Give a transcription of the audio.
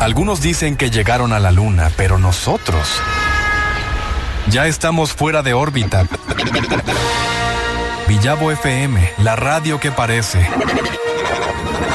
Algunos dicen que llegaron a la luna, pero nosotros ya estamos fuera de órbita. Villavo FM, la radio que parece.